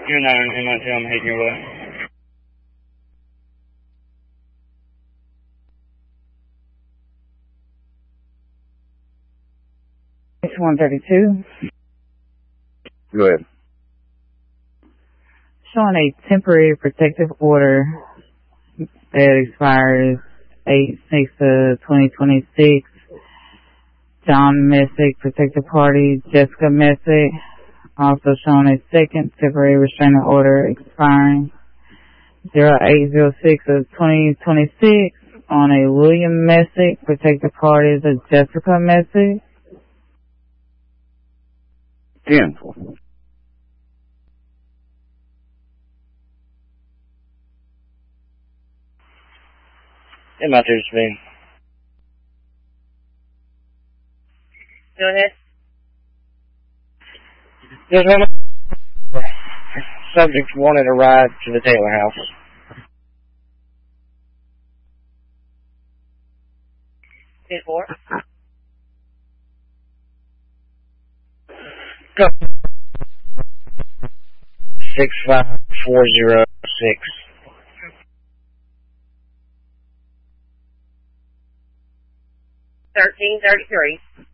You're 9, MIT, I'm heading your way. It's 132. Go ahead. Showing a temporary protective order that expires 8/6/2026. John Messick, protected party. Jessica Messick. Also showing a second temporary restraining order expiring 08/06/2026 on a William Messick, protected party to Jessica Messick. 10. MIT, Spain. Go ahead. There's one subject wanted a ride to the Taylor house. Bid 4. Go. 65406. 1333.